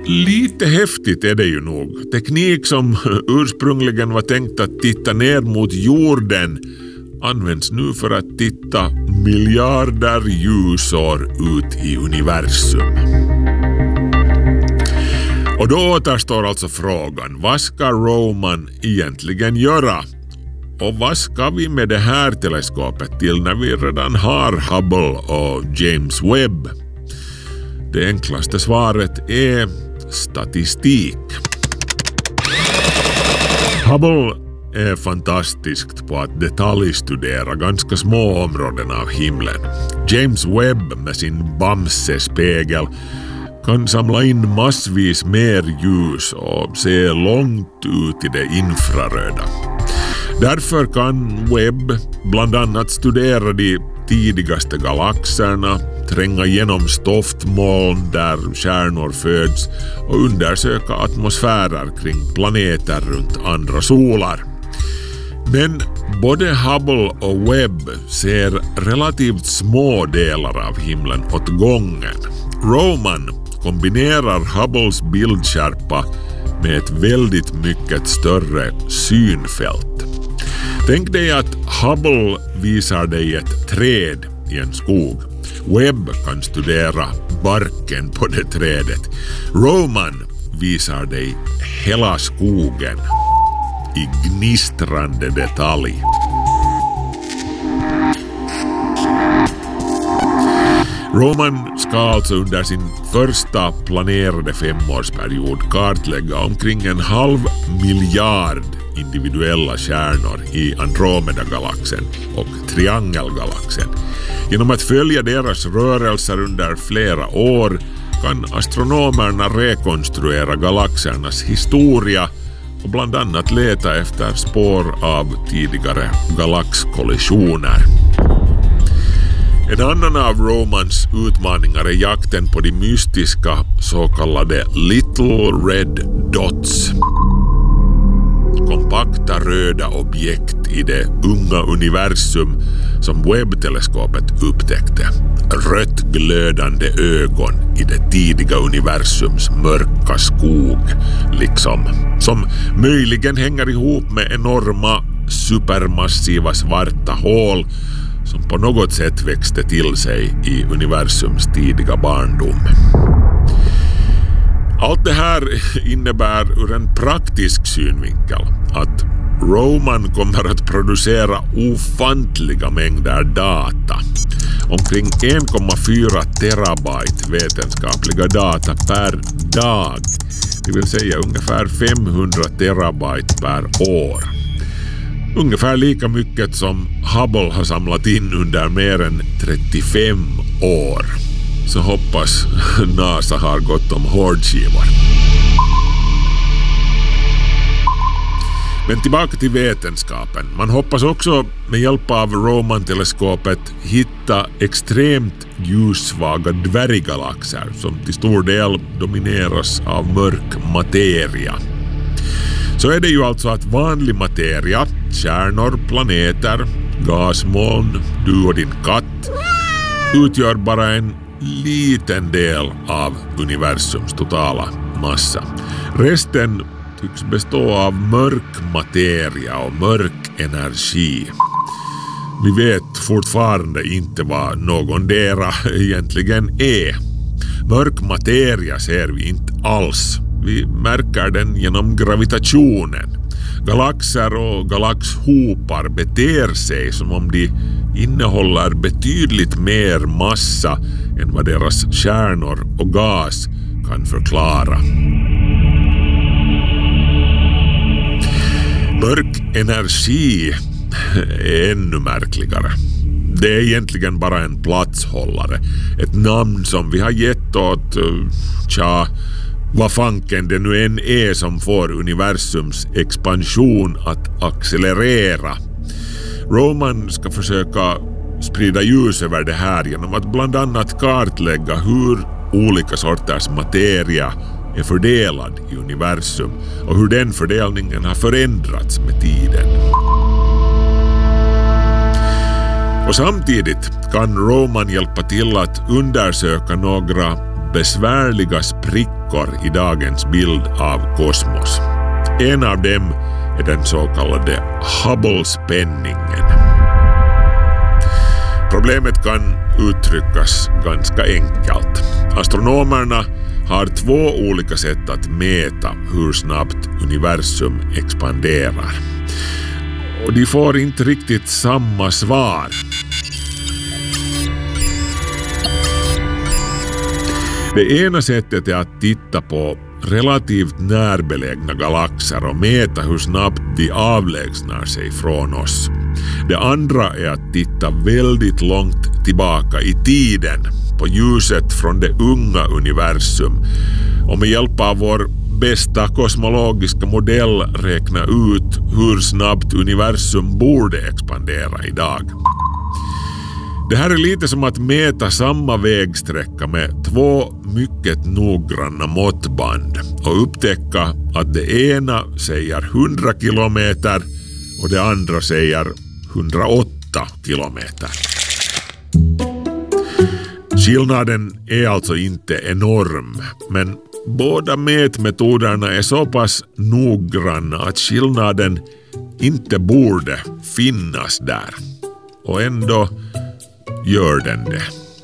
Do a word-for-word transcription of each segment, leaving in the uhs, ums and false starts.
lite häftigt är det ju nog. Teknik som ursprungligen var tänkt att titta ner mot jorden används nu för att titta miljarder ljusår ut i universum. Och då återstår alltså frågan, vad ska Roman egentligen göra? Och vad ska vi med det här teleskopet till när vi redan har Hubble och James Webb? Det enklaste svaret är statistik. Hubble är fantastiskt på att detaljstudera ganska små områden av himlen. James Webb med sin Bamse-spegel kan samla in massvis mer ljus och se långt ut i det infraröda. Därför kan Webb bland annat studera de tidigaste galaxerna, tränga igenom stoftmoln där stjärnor föds och undersöka atmosfärer kring planeter runt andra solar. Men både Hubble och Webb ser relativt små delar av himlen åt gången. Roman kombinerar Hubbles bildskärpa med ett väldigt mycket större synfält. Tänk dig att Hubble visar dig ett träd i en skog. Webb kan studera barken på det trädet. Roman visar dig hela skogen i gnistrande detalj. Roman ska alltså under sin första planerade femårsperiod kartlägga omkring en halv miljard individuella stjärnor i Andromeda-galaxen och Triangelgalaxen. Genom att följa deras rörelser under flera år kan astronomerna rekonstruera galaxernas historia och bland annat leta efter spår av tidigare galaxkollisioner. En annan av Romans utmaningar är jakten på de mystiska så kallade Little Red Dots. Kompakta röda objekt i det unga universum som Webb-teleskopet upptäckte. Rött glödande ögon i det tidiga universums mörka skog, liksom. Som möjligen hänger ihop med enorma, supermassiva svarta hål som på något sätt växte till sig i universums tidiga barndom. Allt det här innebär ur en praktisk synvinkel att Roman kommer att producera ofantliga mängder data. Omkring en komma fyra terabyte vetenskapliga data per dag. Det vill säga ungefär femhundra terabyte per år. Ungefär lika mycket som Hubble har samlat in under mer än trettiofem år. Så hoppas NASA har gått om hårdskivor. Men tillbaka till vetenskapen. Man hoppas också med hjälp av Roman-teleskopet hitta extremt ljussvaga dvärggalaxer som till stor del domineras av mörk materia. Så är det ju alltså att vanlig materia, stjärnor, planeter, gasmoln, du och din katt utgör bara en liten del av universums totala massa. Resten tycks bestå av mörk materia och mörk energi. Vi vet fortfarande inte vad någon dera egentligen är. Mörk materia ser vi inte alls. Vi märker den genom gravitationen. Galaxer och galaxhopar beter sig som om de innehåller betydligt mer massa än vad deras stjärnor och gas kan förklara. Mörk energi är ännu märkligare. Det är egentligen bara en platshållare. Ett namn som vi har gett åt, tja, vad fanken det nu än är som får universums expansion att accelerera. Roman ska försöka sprida ljus över det här genom att bland annat kartlägga hur olika sorters materia är fördelad i universum och hur den fördelningen har förändrats med tiden. Och samtidigt kan Roman hjälpa till att undersöka några besvärliga sprickor i dagens bild av kosmos. En av dem är den så kallade Hubble-spänningen. Problemet kan uttryckas ganska enkelt. Astronomerna har två olika sätt att mäta hur snabbt universum expanderar. Och de får inte riktigt samma svar. Det ena sättet är att titta på relativt närbelägna galaxer och mäta hur snabbt de avlägsnar sig från oss. Det andra är att titta väldigt långt tillbaka i tiden på ljuset från det unga universum och med hjälp av vår bästa kosmologiska modell räkna ut hur snabbt universum borde expandera idag. Det här är lite som att mäta samma vägsträcka med två mycket noggranna måttband och upptäcka att det ena säger hundra kilometer och det andra säger hundraåtta kilometer. Skillnaden är alltså inte enorm, men båda mätmetoderna är så pass noggranna att skillnaden inte borde finnas där. Och ändå gör den det.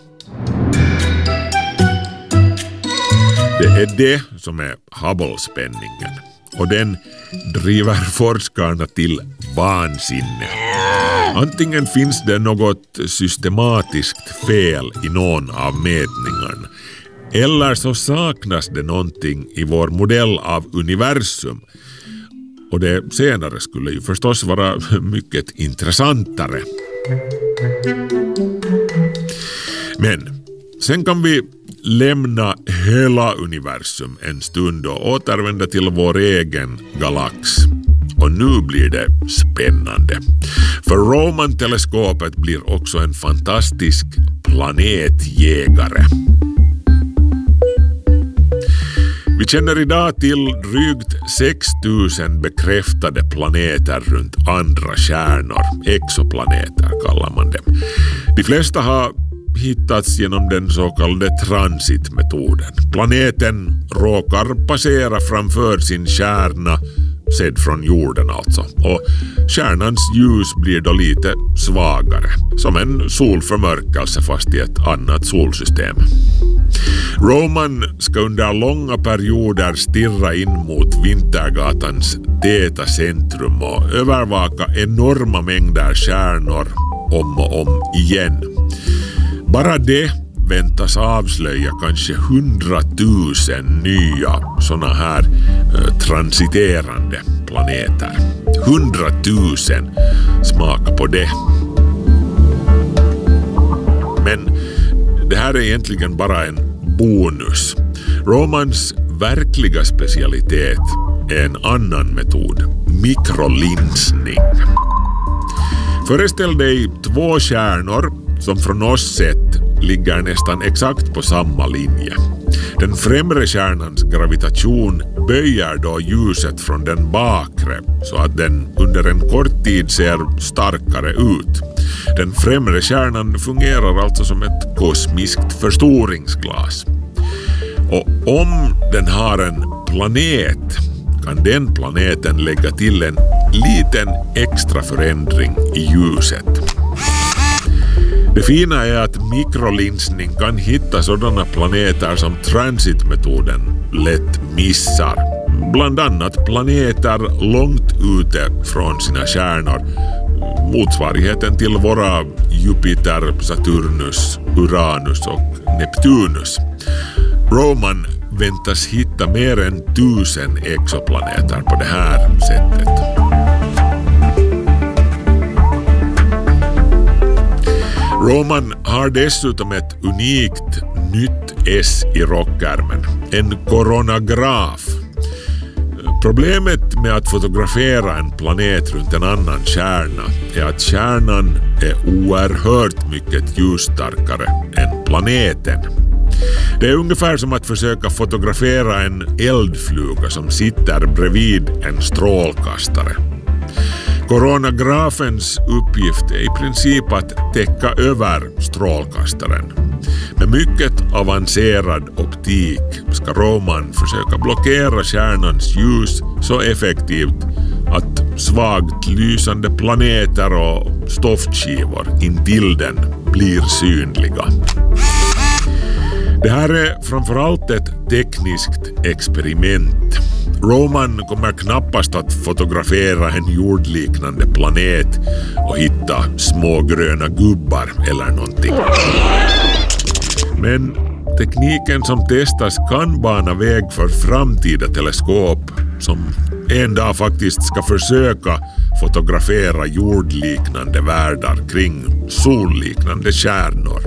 Det är det som är Hubble-spänningen. Och den driver forskarna till vansinne. Antingen finns det något systematiskt fel i någon av mätningarna, eller så saknas det någonting i vår modell av universum. Och det senare skulle ju förstås vara mycket intressantare. Men sen kan vi lämna hela universum en stund och återvända till vår egen galax. Och nu blir det spännande. För Roman-teleskopet blir också en fantastisk planetjägare. Vi känner idag till drygt sex tusen bekräftade planeter runt andra stjärnor. Exoplaneter kallar man dem. De flesta har hittats genom den så kallade transitmetoden. Planeten råkar passera framför sin stjärna, sedd från jorden alltså. Och stjärnans ljus blir då lite svagare. Som en solförmörkelse fast i ett annat solsystem. Roman ska under långa perioder stirra in mot Vintergatans täta centrum och övervaka enorma mängder stjärnor om och om igen. Bara det väntas avslöja kanske hundratusen nya såna här eh, transiterande planeter. Hundratusen, smaka på det. Men det här är egentligen bara en bonus. Romans verkliga specialitet är en annan metod, mikrolinsning. Föreställ dig två stjärnor som från oss sett ligger nästan exakt på samma linje. Den främre stjärnans gravitation böjer då ljuset från den bakre så att den under en kort tid ser starkare ut. Den främre stjärnan fungerar alltså som ett kosmiskt förstoringsglas. Och om den har en planet kan den planeten lägga till en liten extra förändring i ljuset. Det fina är att mikrolinsning kan hitta sådana planeter som transitmetoden lätt missar. Bland annat planeter långt ute från sina stjärnor. Motsvarigheten till våra Jupiter, Saturnus, Uranus och Neptunus. Roman väntas hitta mer än tusen exoplaneter på det här sättet. Roman har dessutom ett unikt nytt S i rockärmen, en koronograf. Problemet med att fotografera en planet runt en annan stjärna är att stjärnan är oerhört mycket ljusstarkare än planeten. Det är ungefär som att försöka fotografera en eldfluga som sitter bredvid en strålkastare. Koronografens uppgift är i princip att täcka över strålkastaren. Med mycket avancerad optik ska Roman försöka blockera stjärnans ljus så effektivt att svagt lysande planeter och stoftskivor intill den blir synliga. Det här är framförallt ett tekniskt experiment. Roman kommer knappast att fotografera en jordliknande planet och hitta små gröna gubbar eller någonting. Men tekniken som testas kan bana väg för framtida teleskop som en dag faktiskt ska försöka fotografera jordliknande världar kring solliknande stjärnor.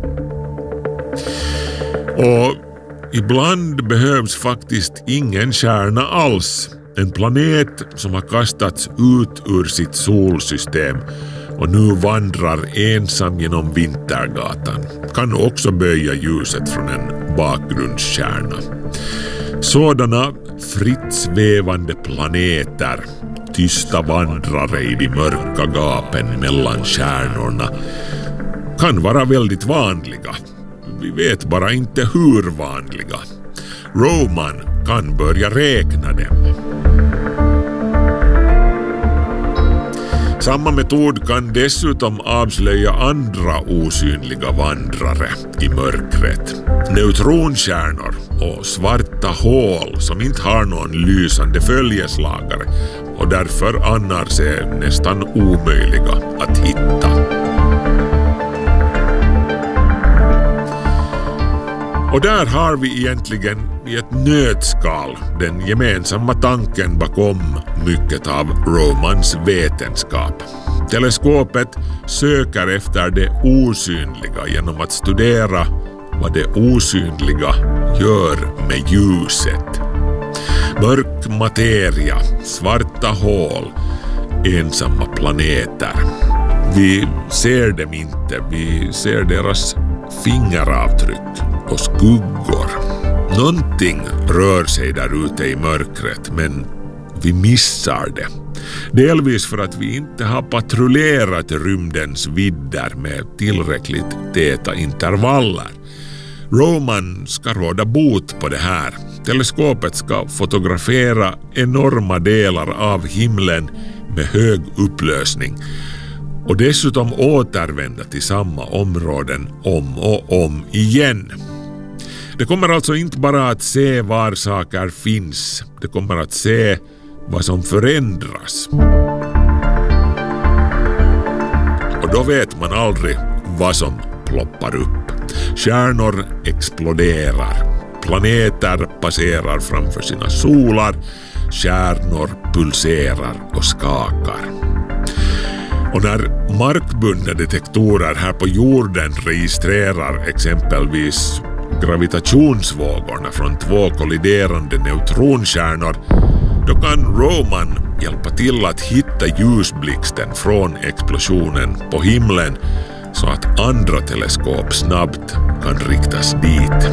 Och ibland behövs faktiskt ingen stjärna alls. En planet som har kastats ut ur sitt solsystem och nu vandrar ensam genom Vintergatan kan också böja ljuset från en bakgrundsstjärna. Sådana fritt svävande planeter, tysta vandrare i de mörka gapen mellan stjärnorna, kan vara väldigt vanliga. Vi vet bara inte hur vanliga. Roman kan börja räkna dem. Samma metod kan dessutom avslöja andra osynliga vandrare i mörkret. Neutronstjärnor och svarta hål som inte har någon lysande följeslagare och därför annars är nästan omöjliga att hitta. Och där har vi egentligen i ett nötskal den gemensamma tanken bakom mycket av Romans vetenskap. Teleskopet söker efter det osynliga genom att studera vad det osynliga gör med ljuset. Mörk materia, svarta hål, ensamma planeter. Vi ser dem inte, vi ser deras fingeravtryck och skuggor. Någonting rör sig där ute i mörkret, men vi missar det. Delvis för att vi inte har patrullerat rymdens vidder med tillräckligt täta intervaller. Roman ska råda bot på det här. Teleskopet ska fotografera enorma delar av himlen med hög upplösning och dessutom återvända till samma områden om och om igen. Det kommer alltså inte bara att se var saker finns, det kommer att se vad som förändras. Och då vet man aldrig vad som ploppar upp. Stjärnor exploderar, planeter passerar framför sina solar, stjärnor pulserar och skakar. Och när markbundna detektorer här på jorden registrerar exempelvis gravitationsvågorna från två kolliderande neutronstjärnor, då kan Roman hjälpa till att hitta ljusblixten från explosionen på himlen så att andra teleskop snabbt kan riktas dit.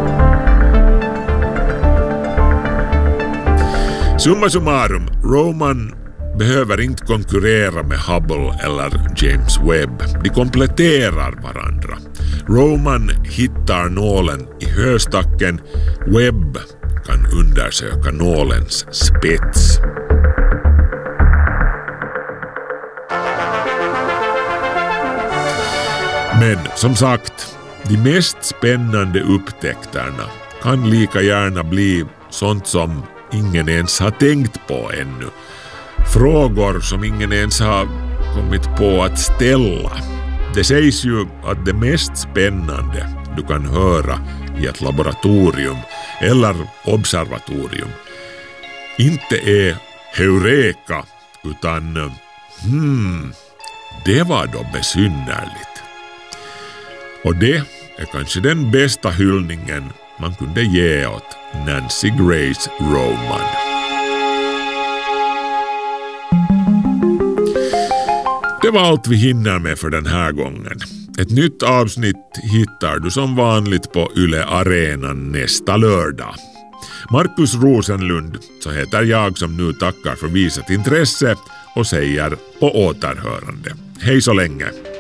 Summa summarum, Roman behöver inte konkurrera med Hubble eller James Webb. De kompletterar varandra. Roman hittar nålen i höstacken. Webb kan undersöka nålens spets. Men som sagt, de mest spännande upptäckterna kan lika gärna bli sånt som ingen ens har tänkt på ännu. Frågor som ingen ens har kommit på att ställa. Det sägs ju att det mest spännande du kan höra i ett laboratorium eller observatorium inte är heureka utan hmm, det var då besynnerligt. Och det är kanske den bästa hyllningen man kunde ge åt Nancy Grace Roman. Det var allt vi hinner med för den här gången. Ett nytt avsnitt hittar du som vanligt på Yle Arenan nästa lördag. Markus Rosenlund, så heter jag, som nu tackar för visat intresse och säger på återhörande. Hej så länge!